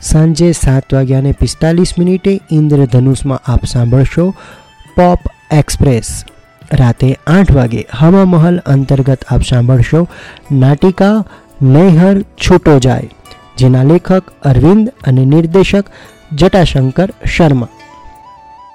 સાંજે 7:45 ઇન્દ્રધનુષમાં આપ સાંભળશો પોપ એક્સપ્રેસ. રાતે 8 વાગે હવા મહલ અંતર્ગત આપ સાંભળશો નાટિકા નૈહર છૂટો જાય, જેના લેખક અરવિંદ અને નિર્દેશક જટાશંકર શર્મા.